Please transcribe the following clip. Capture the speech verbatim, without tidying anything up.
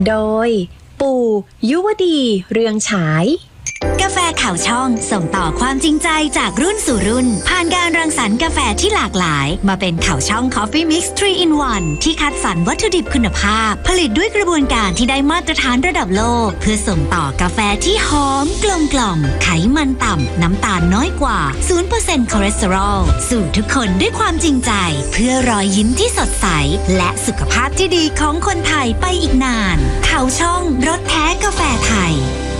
โดยปู่ยุวดีเรืองฉายกาแฟข่าวช่องส่งต่อความจริงใจจากรุ่นสู่รุ่นผ่านการรังสรรค์กาแฟที่หลากหลายมาเป็นข่าวช่อง Coffee Mix ทรี อิน วัน ที่คัดสรรวัตถุดิบคุณภาพผลิตด้วยกระบวนการที่ได้มาตรฐานระดับโลกเพื่อส่งต่อกาแฟที่หอมกลมกล่อมไขมันต่ำน้ำตาลน้อยกว่า ศูนย์เปอร์เซ็นต์ คอเลสเตอรอลสู่ทุกคนด้วยความจริงใจเพื่อรอยยิ้มที่สดใสและสุขภาพที่ดีของคนไทยไปอีกนานข่าวช่องรสแท้กาแฟไทย